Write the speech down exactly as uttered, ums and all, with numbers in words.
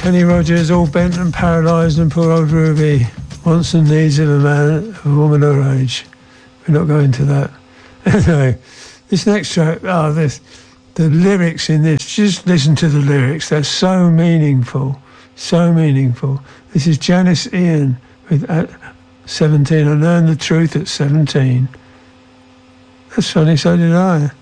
Kenny Rogers, all bent and paralysed, and poor old Ruby wants and needs of a man, of a woman her age. We're not going to that. Anyway, this next track, oh, this, the lyrics in this, just listen to the lyrics. They're so meaningful, so meaningful. This is Janice Ian with at seventeen. I learned the truth at seventeen. That's funny, so did I.